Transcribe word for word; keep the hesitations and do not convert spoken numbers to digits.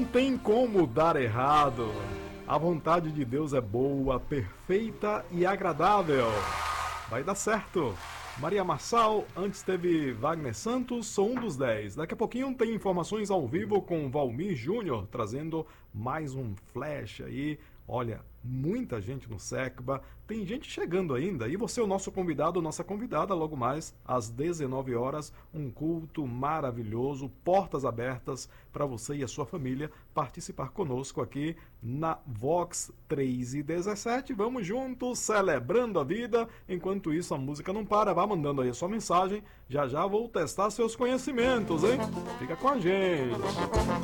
tem como dar errado. A vontade de Deus é boa, perfeita e agradável. Vai dar certo. Maria Marçal, antes teve Wagner Santos, sou um dos dez. Daqui a pouquinho tem informações ao vivo com Valmir Júnior, trazendo mais um flash aí. Olha, muita gente no SECBA, tem gente chegando ainda, e você é o nosso convidado, nossa convidada, logo mais às dezenove horas, um culto maravilhoso, portas abertas para você e a sua família participar conosco aqui na Vox três e dezessete. Vamos juntos, celebrando a vida. Enquanto isso, a música não para, vá mandando aí a sua mensagem, já já vou testar seus conhecimentos, hein? Fica com a gente!